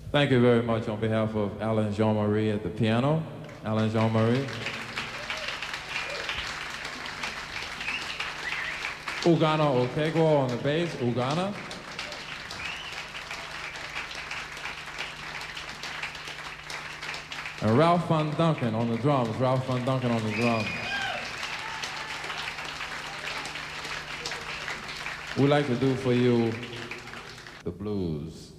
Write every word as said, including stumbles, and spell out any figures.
Thank you very much on behalf of Alain Jean-Marie at the piano. Alain Jean-Marie. Ugana Okegwo on the bass, Ugana. And Ralph Van Duncan on the drums, Ralph Van Duncan on the drums. We'd like to do for you the blues.